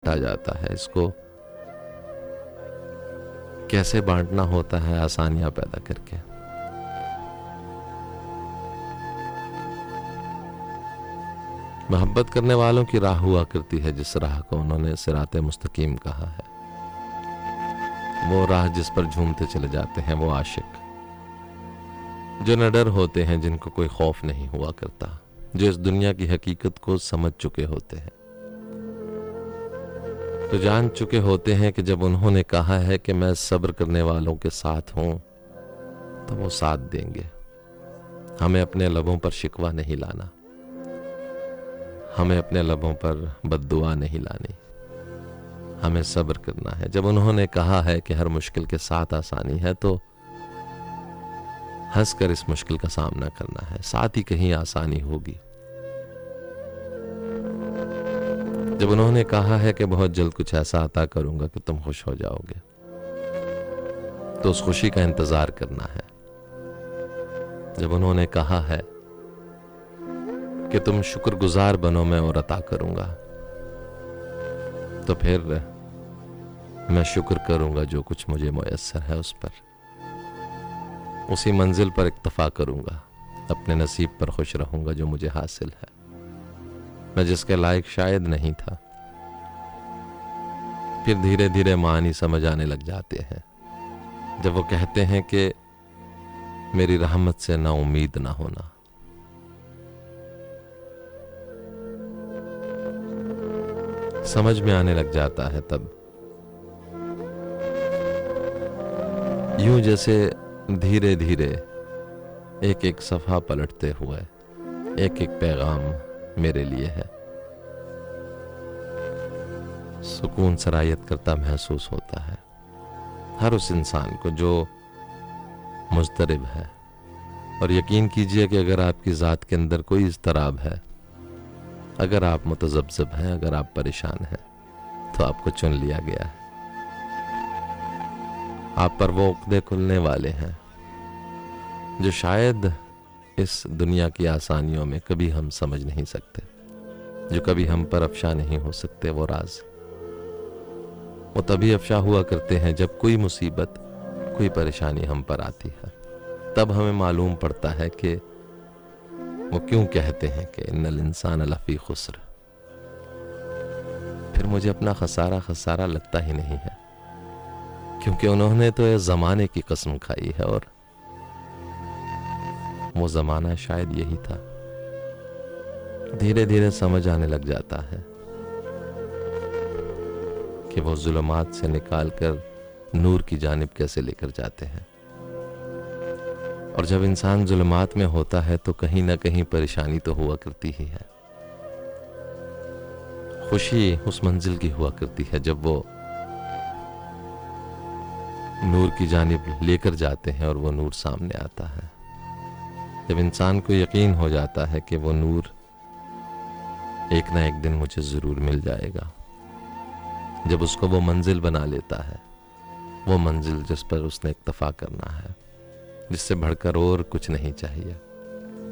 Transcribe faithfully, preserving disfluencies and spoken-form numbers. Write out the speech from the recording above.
बांटा जाता है, इसको कैसे बांटना होता है आसानियां पैदा करके। मोहब्बत करने वालों की राह हुआ करती है जिस राह को उन्होंने सिराते मुस्तकीम कहा है, वो राह जिस पर झूमते चले जाते हैं वो आशिक, जो निडर होते हैं, जिनको कोई खौफ नहीं हुआ करता, जो इस दुनिया की हकीकत को समझ चुके होते हैं, तो जान चुके होते हैं कि जब उन्होंने कहा है कि मैं सब्र करने वालों के साथ हूं तो वो साथ देंगे। हमें अपने लबों पर शिकवा नहीं लाना, हमें अपने लबों पर बद्दुआ नहीं लानी, हमें सब्र करना है। जब उन्होंने कहा है कि हर मुश्किल के साथ आसानी है तो हंस कर इस मुश्किल का सामना करना है, साथ ही कहीं आसानी होगी। जब उन्होंने कहा है कि बहुत जल्द कुछ ऐसा अता करूंगा कि तुम खुश हो जाओगे, तो उस खुशी का इंतजार करना है। जब उन्होंने कहा है कि तुम शुक्रगुजार बनो, मैं और अता करूंगा, तो फिर मैं शुक्र करूंगा जो कुछ मुझे मुयस्सर है उस पर, उसी मंजिल पर इक्तफा करूंगा, अपने नसीब पर खुश रहूंगा जो मुझे हासिल है, मैं जिसके लायक शायद नहीं था। फिर धीरे धीरे मानी समझ आने लग जाते हैं जब वो कहते हैं कि मेरी रहमत से ना उम्मीद ना होना। समझ में आने लग जाता है तब, यूं जैसे धीरे धीरे एक एक सफा पलटते हुए एक एक पैगाम मेरे लिए है, सुकून सरायत करता महसूस होता है हर उस इंसान को जो मुज़तरिब है। और यकीन कीजिए कि अगर आपकी ज़ात के अंदर कोई इज़्तिराब है, अगर आप मुतज़ब्ज़िब हैं, अगर आप परेशान हैं, तो आपको चुन लिया गया है। आप पर वो उक़्दे खुलने वाले हैं जो शायद इस दुनिया की आसानियों में कभी हम समझ नहीं सकते, जो कभी हम पर अफ़शा नहीं हो सकते। वो राज वो तभी अफ़शा हुआ करते हैं जब कोई मुसीबत, कोई परेशानी हम पर आती है, तब हमें मालूम पड़ता है कि वो क्यों कहते हैं कि इन्नल इंसान लफ़ी खुस्र। फिर मुझे अपना खसारा खसारा लगता ही नहीं है, क्योंकि उन्होंने तो इस ज़माने की कसम खाई है और वो ज़माना शायद यही था। धीरे धीरे समझ आने लग जाता है कि वो जुल्मात से निकाल कर नूर की जानिब कैसे लेकर जाते हैं। और जब इंसान जुल्मात में होता है तो कहीं ना कहीं परेशानी तो हुआ करती ही है। खुशी उस मंजिल की हुआ करती है जब वो नूर की जानिब लेकर जाते हैं और वो नूर सामने आता है। जब इंसान को यकीन हो जाता है कि वो नूर एक ना एक दिन मुझे जरूर मिल जाएगा, जब उसको वो मंजिल बना लेता है, वो मंजिल जिस पर उसने इक्तफा करना है, जिससे बढ़कर और कुछ नहीं चाहिए।